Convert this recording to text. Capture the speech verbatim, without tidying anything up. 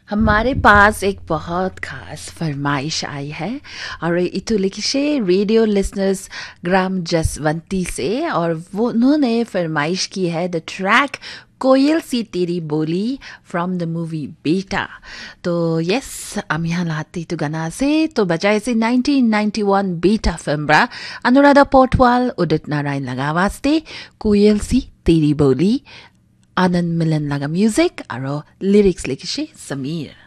हमारे पास एक बहुत खास फरमाइश आई है और इतु लिखिशे रेडियो लिसनर्स ग्राम जसवंती से और वो उन्होंने फरमाइश की है द ट्रैक कोयल सी तेरी बोली फ्रॉम द मूवी बेटा। तो यस हम यहाँ लाते तो गाना से तो बजाए से नाइनटीन नाइंटी वन बेटा फिल्म बा अनुराधा पौडवाल उदित नारायण लगा वास्ते कोयल सी तेरी बोली आनंद मिलन लगा म्यूजिक और लिरिक्स लिखिशे समीर।